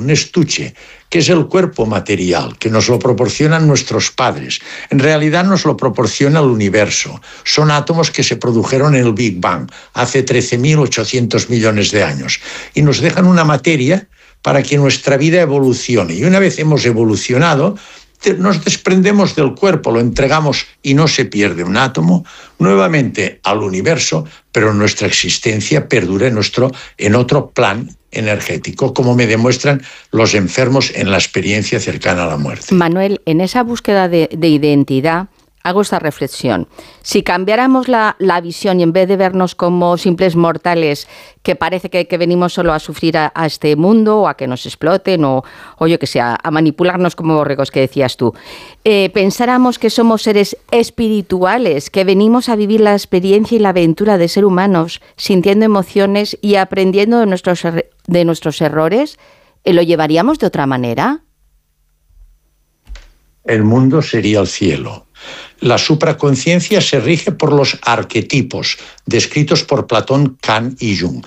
un estuche, que es el cuerpo material, que nos lo proporcionan nuestros padres. En realidad nos lo proporciona el universo. Son átomos que se produjeron en el Big Bang hace 13.800 millones de años y nos dejan una materia para que nuestra vida evolucione. Y una vez hemos evolucionado, nos desprendemos del cuerpo, lo entregamos y no se pierde un átomo, nuevamente al universo, pero nuestra existencia perdura en otro plan energético, como me demuestran los enfermos en la experiencia cercana a la muerte. Manuel, en esa búsqueda de identidad, hago esta reflexión. Si cambiáramos la visión y en vez de vernos como simples mortales que parece que venimos solo a sufrir a este mundo o a que nos exploten o yo que sé, a manipularnos como borregos que decías tú, pensáramos que somos seres espirituales, que venimos a vivir la experiencia y la aventura de ser humanos, sintiendo emociones y aprendiendo de nuestros errores, ¿lo llevaríamos de otra manera? El mundo sería el cielo. La supraconciencia se rige por los arquetipos descritos por Platón, Kant y Jung.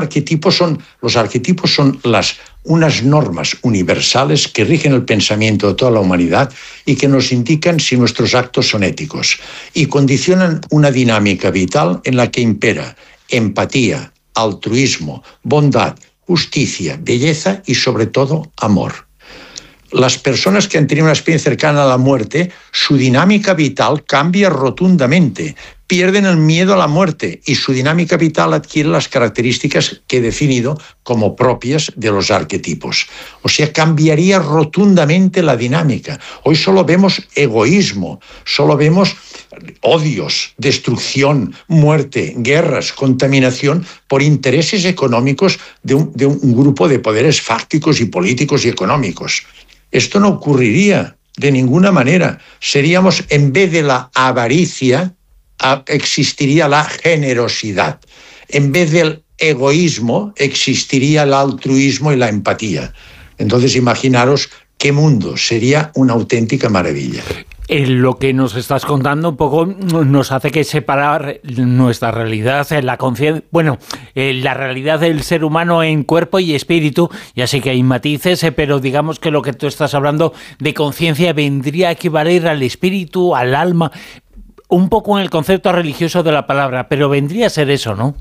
Los arquetipos son unas normas universales que rigen el pensamiento de toda la humanidad y que nos indican si nuestros actos son éticos y condicionan una dinámica vital en la que impera empatía, altruismo, bondad, justicia, belleza y sobre todo amor. Las personas que han tenido una experiencia cercana a la muerte, su dinámica vital cambia rotundamente, pierden el miedo a la muerte y su dinámica vital adquiere las características que he definido como propias de los arquetipos. O sea, cambiaría rotundamente la dinámica. Hoy solo vemos egoísmo, solo vemos odios, destrucción, muerte, guerras, contaminación por intereses económicos de un grupo de poderes fácticos y políticos y económicos. Esto no ocurriría de ninguna manera. Seríamos, en vez de la avaricia, existiría la generosidad. En vez del egoísmo, existiría el altruismo y la empatía. Entonces, imaginaros qué mundo. Sería una auténtica maravilla. Lo que nos estás contando un poco nos hace que separar nuestra realidad, la conciencia, la realidad del ser humano en cuerpo y espíritu. Ya sé que hay matices, pero digamos que lo que tú estás hablando de conciencia vendría a equivaler al espíritu, al alma, un poco en el concepto religioso de la palabra, pero vendría a ser eso, ¿no?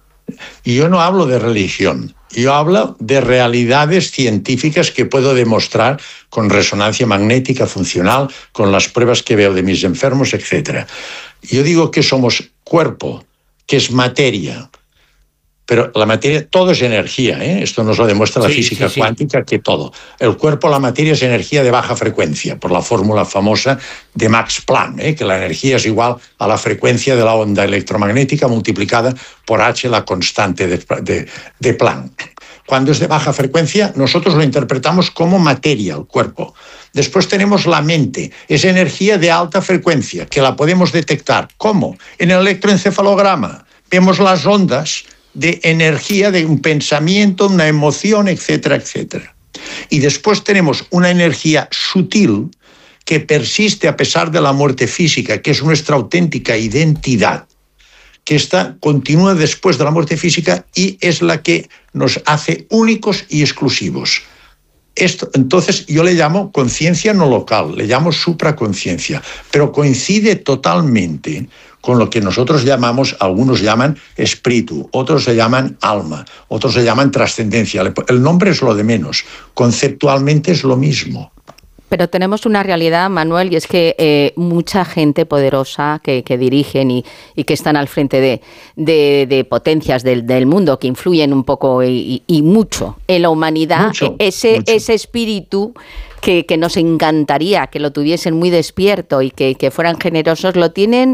Y yo no hablo de religión, yo hablo de realidades científicas que puedo demostrar con resonancia magnética funcional, con las pruebas que veo de mis enfermos, etc. Yo digo que somos cuerpo, que es materia, pero la materia, todo es energía, ¿eh? Esto nos lo demuestra la física cuántica, que todo. El cuerpo, la materia es energía de baja frecuencia, por la fórmula famosa de Max Planck, que la energía es igual a la frecuencia de la onda electromagnética multiplicada por H, la constante de Planck. Cuando es de baja frecuencia, nosotros lo interpretamos como materia, el cuerpo. Después tenemos la mente, es energía de alta frecuencia, que la podemos detectar. ¿Cómo? En el electroencefalograma. Vemos las ondas de energía de un pensamiento, una emoción, etcétera, etcétera. Y después tenemos una energía sutil que persiste a pesar de la muerte física, que es nuestra auténtica identidad, que continúa después de la muerte física y es la que nos hace únicos y exclusivos. Entonces yo le llamo conciencia no local, le llamo supraconciencia, pero coincide totalmente con lo que nosotros llamamos, algunos llaman espíritu, otros se llaman alma, otros se llaman trascendencia. El nombre es lo de menos, conceptualmente es lo mismo. Pero tenemos una realidad, Manuel, y es que mucha gente poderosa que dirigen y que están al frente de potencias del mundo, que influyen un poco y mucho en la humanidad, ese espíritu que nos encantaría que lo tuviesen muy despierto y que fueran generosos, lo tienen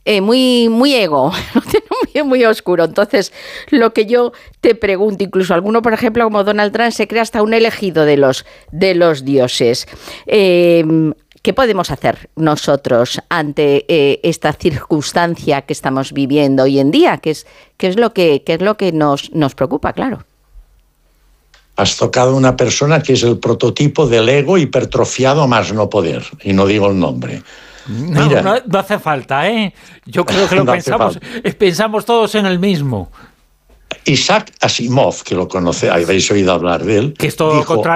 muy ego, lo tienen muy oscuro. Entonces, lo que yo te pregunto, incluso alguno, por ejemplo, como Donald Trump, se cree hasta un elegido de los dioses. ¿Qué podemos hacer nosotros ante esta circunstancia que estamos viviendo hoy en día? ¿Qué es lo que nos preocupa, claro? Has tocado una persona que es el prototipo del ego hipertrofiado a más no poder, y no digo el nombre. Mira, no hace falta, ¿eh? Yo creo que pensamos todos en el mismo. Isaac Asimov, que lo conoce, habéis oído hablar de él. Que es todo lo contrario